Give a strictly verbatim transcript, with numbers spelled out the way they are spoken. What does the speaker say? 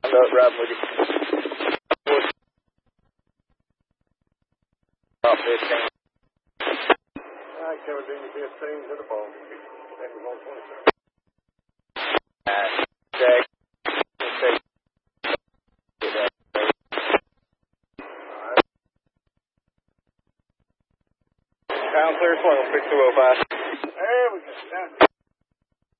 I'm not riding with you. Off fifteen. Alright, Caverdini fifteen to the ball. That was on twenty-seven. Alright, Jack. Alright. Ground clear, swing on six two oh five. There we go.